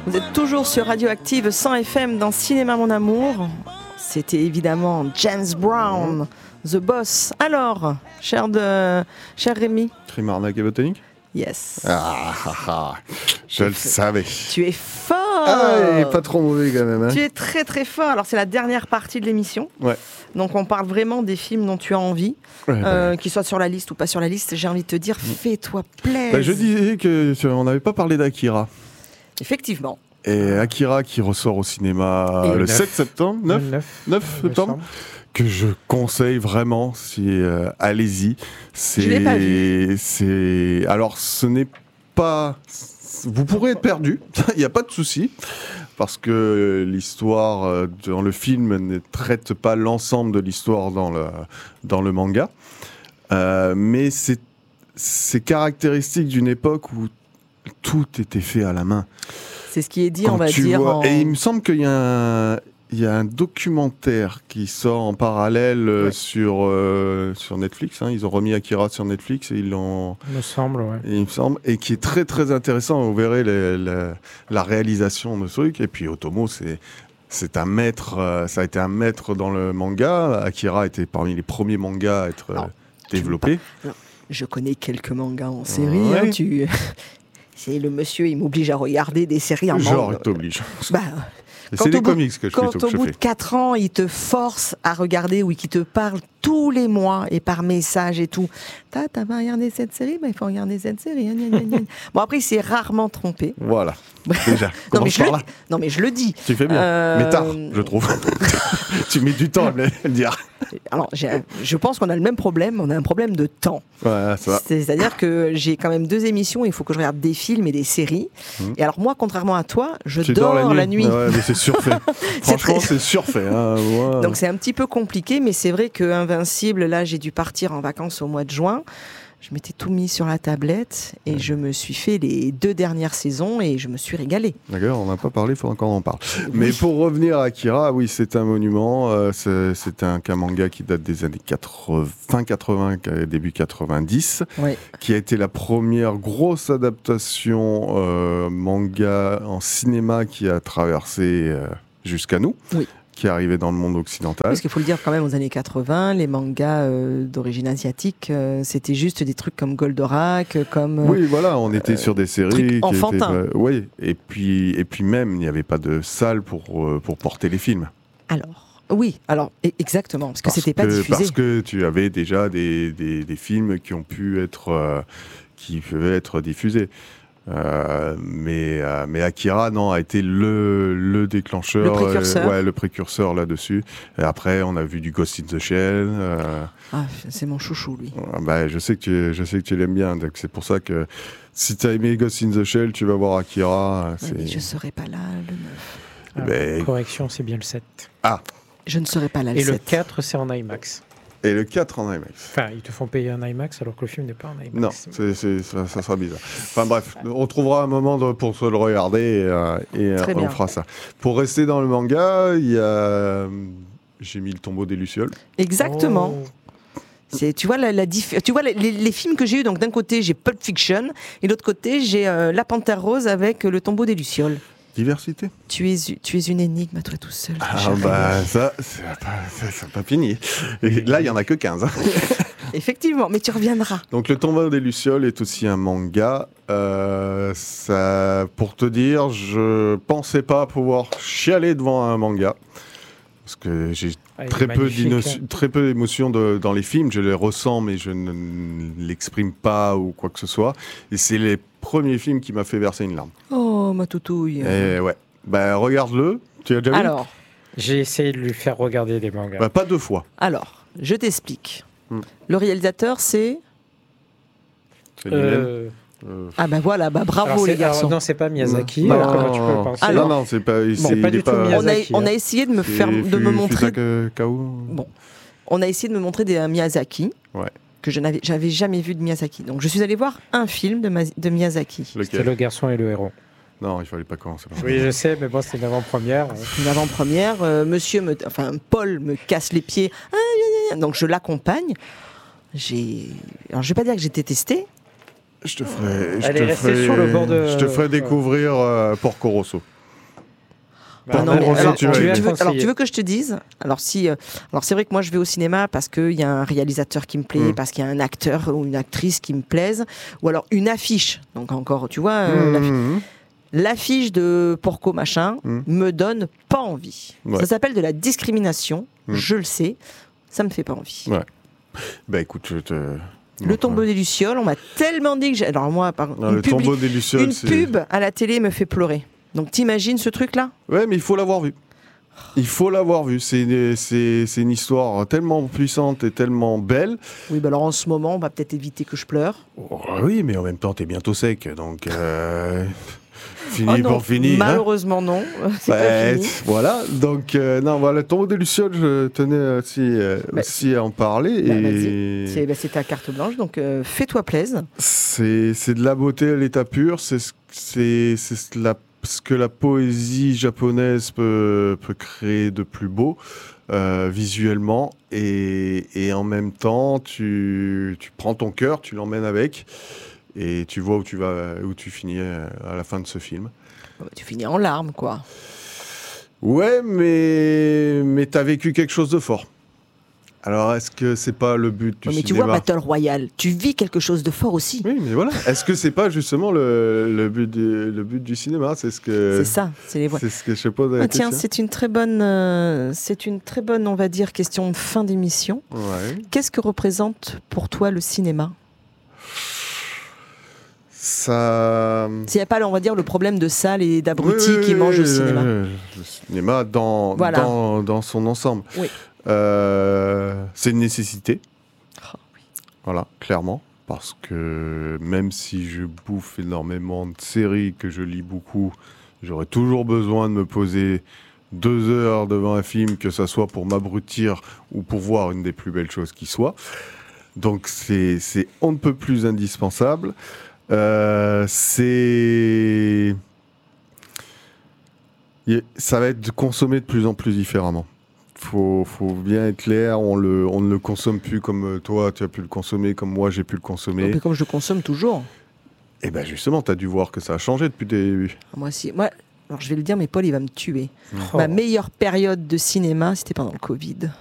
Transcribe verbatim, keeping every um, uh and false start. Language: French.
Vous êtes toujours sur Radioactive cent F M dans Cinéma Mon Amour. C'était évidemment James Brown, The Boss. Alors, cher, de... cher Rémi. Crime, arnaque et botanique. Yes. Ah, ah, ah. Je le savais. Tu es fort. Ah, il est pas trop mauvais quand même. Hein. Tu es très très fort. Alors c'est la dernière partie de l'émission. Ouais. Donc on parle vraiment des films dont tu as envie, ouais, euh, ouais. qu'ils soient sur la liste ou pas sur la liste. J'ai envie de te dire, fais-toi plaisir. Bah, je disais qu'on n'avait pas parlé d'Akira. Effectivement. Et Akira qui ressort au cinéma et le neuf. sept septembre, neuf septembre, que je conseille vraiment, si euh, allez-y. C'est, je l'ai pas vu. C'est, alors ce n'est pas, vous pourrez être perdu, il n'y a pas de souci, parce que l'histoire dans le film ne traite pas l'ensemble de l'histoire dans le dans le manga, euh, mais c'est c'est caractéristique d'une époque où tout était fait à la main. C'est ce qui est dit, Quand on va dire. Vois, en... Et il me semble qu'il y a un, il y a un documentaire qui sort en parallèle ouais. sur, euh, sur Netflix. Hein. Ils ont remis Akira sur Netflix et ils l'ont. Il me semble, ouais. Et il me semble, et qui est très très intéressant. Vous verrez les, les, la réalisation de ce truc. Et puis Otomo, c'est. C'est un maître, euh, ça a été un maître dans le manga. Akira était parmi les premiers mangas à être euh, développés. Je connais quelques mangas en série. Ouais. Hein, tu... C'est le monsieur, il m'oblige à regarder des séries en manga. Genre, il t'oblige. Bah, c'est des comics que je fais. Quand au bout de quatre ans, il te force à regarder ou qu'il te parle tous les mois et par message et tout. T'as, t'as pas regardé cette série ? Bah, il faut regarder cette série. Bon, après, il s'est rarement trompé. Voilà. Déjà, non, mais je le... non, mais je le dis. Tu fais bien. Euh... Mais tard, je trouve. Tu mets du temps à le dire. Alors, j'ai, je pense qu'on a le même problème. On a un problème de temps. Ouais, ça va. C'est-à-dire que j'ai quand même deux émissions. Il faut que je regarde des films et des séries. Mmh. Et alors, moi, contrairement à toi, je tu dors, dors la nuit. La nuit. Ouais, mais c'est surfait. Franchement, c'est, très... c'est surfait. Hein. Ouais. Donc, c'est un petit peu compliqué. Mais c'est vrai que Invincible, là, j'ai dû partir en vacances au mois de juin. Je m'étais tout mis sur la tablette et ouais. je me suis fait les deux dernières saisons et je me suis régalé. D'accord, on n'a pas parlé, il faudra qu'on en parle. Oui. Mais pour revenir à Akira, oui, c'est un monument. Euh, c'est, c'est un, un manga qui date des années quatre-vingts, fin quatre-vingts, début quatre-vingt-dix, oui. qui a été la première grosse adaptation euh, manga en cinéma qui a traversé euh, jusqu'à nous. Oui. Qui est arrivé dans le monde occidental. Parce qu'il faut le dire quand même, aux années quatre-vingts, les mangas euh, d'origine asiatique, euh, c'était juste des trucs comme Goldorak, comme... Euh, oui, voilà, on était euh, sur des séries... Qui enfantins. Étaient, euh, oui, et puis, et puis même, il n'y avait pas de salle pour, euh, pour porter les films. Alors, oui, alors, exactement, parce que parce c'était que, pas diffusé. Parce que tu avais déjà des, des, des films qui ont pu être... Euh, qui pouvaient être diffusés. Euh, mais, euh, mais Akira, non, a été le, le déclencheur, le précurseur. Euh, ouais, le précurseur là-dessus. Et après, on a vu du Ghost in the Shell. Euh, ah, c'est mon chouchou, lui. Euh, bah, je sais que tu, je sais que tu l'aimes bien. Donc c'est pour ça que si tu as aimé Ghost in the Shell, tu vas voir Akira. C'est... Ouais, mais je serai pas là le neuf. Ah, ben... Correction, c'est bien le sept. Ah. Je ne serai pas là le Et sept. Et le quatre, c'est en IMAX. Et le quatre en IMAX. Enfin, ils te font payer un IMAX alors que le film n'est pas en IMAX. Non, c'est, c'est, ça, ça sera bizarre. Enfin bref, on trouvera un moment de, pour se le regarder et, euh, et euh, on fera ça. Pour rester dans le manga, il y a... j'ai mis Le Tombeau des Lucioles. Exactement. Oh. C'est, tu vois, la, la diff... tu vois les, les films que j'ai eus, donc d'un côté j'ai Pulp Fiction et de l'autre côté j'ai euh, La Panthère Rose avec Le Tombeau des Lucioles. Diversité. Tu es, tu es une énigme à toi tout seul. Ah bah ça, c'est pas, c'est pas fini. Et là, il n'y en a que quinze. Hein. Effectivement, mais tu reviendras. Donc Le Tombeau des Lucioles est aussi un manga. Euh, ça, pour te dire, je pensais pas pouvoir chialer devant un manga. Parce que j'ai ah, très, peu très peu d'émotions de, dans les films. Je les ressens, mais je ne l'exprime pas ou quoi que ce soit. Et c'est les premiers films qui m'a fait verser une larme. Oh, ma toutouille. Et ouais. Bah, regarde-le. Tu as déjà Alors, vu ? J'ai essayé de lui faire regarder des mangas. Bah, pas deux fois. Alors, je t'explique. Hmm. Le réalisateur, c'est... C'est euh... Euh... Ah bah voilà, bah bravo alors, les garçons. Alors, non, c'est pas Miyazaki. Non, alors, comment tu peux penser alors, non, non, c'est pas. Bon, c'est, pas du pas... tout on, a, Miyazaki, on a hein. essayé de me faire, c'est de me montrer. Kaou. Bon, on a essayé de me montrer des uh, Miyazaki. Ouais. Que je n'avais, j'avais jamais vu de Miyazaki. Donc je suis allé voir un film de, Ma- de Miyazaki. Lequel ? C'était Le Garçon et le Héros. Non, il fallait pas commencer par ça. Oui, je sais, mais bon, c'est une avant-première. Une avant-première. Euh, monsieur, me, enfin Paul me casse les pieds. Ah, donc je l'accompagne. J'ai, alors je vais pas dire que j'ai détesté. Je te ferai, je Elle te est restée ferai, sur le bord de... je te ferai découvrir euh, Porco Rosso. Bah, non, mais alors, tu, tu, tu tu veux, veux, alors tu veux que je te dise alors si euh, alors c'est vrai que moi je vais au cinéma parce qu'il y a un réalisateur qui me plaît, mmh. parce qu'il y a un acteur ou une actrice qui me plaise, ou alors une affiche. Donc encore, tu vois, euh, mmh. l'affiche, l'affiche de Porco machin mmh. me donne pas envie. Ouais. Ça s'appelle de la discrimination. Mmh. Je le sais, ça me fait pas envie. Ouais. Bah écoute, je te. Le tombeau des Lucioles, on m'a tellement dit que j'ai... Alors moi, par... non, une, le publi... tombeau des Lucioles, une c'est... pub à la télé me fait pleurer. Donc t'imagines ce truc-là ? Ouais, mais il faut l'avoir vu. Il faut l'avoir vu. C'est une, c'est, c'est une histoire tellement puissante et tellement belle. Oui, bah alors en ce moment, on va peut-être éviter que je pleure. Oh, oui, mais en même temps, t'es bientôt sec, donc... Euh... Fini oh non, pour finir. Malheureusement, hein non. C'est bah, pas fini. Voilà, donc, euh, non, voilà, le tombeau des Lucioles, je tenais aussi, euh, bah, aussi à en parler. Bah, et... c'est, bah, c'est ta carte blanche, donc euh, fais-toi plaisir. C'est, c'est de la beauté à l'état pur, c'est, c'est, c'est la, ce que la poésie japonaise peut, peut créer de plus beau, euh, visuellement, et, et en même temps, tu, tu prends ton cœur, tu l'emmènes avec. Et tu vois où tu vas, où tu finis à la fin de ce film. Tu finis en larmes, quoi. Ouais, mais mais t'as vécu quelque chose de fort. Alors, est-ce que c'est pas le but du ouais, mais cinéma ? Mais tu vois, Battle Royale, tu vis quelque chose de fort aussi. Oui, mais voilà. Est-ce que c'est pas justement le, le but du le but du cinéma ? C'est ce que. C'est ça. C'est les voix. C'est ce que je pose à la ah, question. Tiens, c'est une très bonne, euh, c'est une très bonne, on va dire, question de fin d'émission. Ouais. Qu'est-ce que représente pour toi le cinéma ? Ça... S'il n'y a pas, on va dire, le problème de salles et d'abrutis oui, oui, qui oui, mangent oui, au cinéma. Le cinéma dans, voilà. dans, dans son ensemble. Oui. Euh, c'est une nécessité. Oh, oui. Voilà, clairement. Parce que même si je bouffe énormément de séries, que je lis beaucoup, j'aurais toujours besoin de me poser deux heures devant un film, que ce soit pour m'abrutir ou pour voir une des plus belles choses qui soit. Donc c'est, c'est on ne peut plus indispensable. Euh, c'est... Ça va être consommé de plus en plus différemment. Faut, faut bien être clair, on, le, on ne le consomme plus comme toi, tu as pu le consommer, comme moi, j'ai pu le consommer. Mais comme je le consomme toujours. Et bien justement, tu as dû voir que ça a changé depuis le début. Moi aussi. Moi, alors je vais le dire, mais Paul, il va me tuer. Oh. Ma meilleure période de cinéma, c'était pendant le Covid.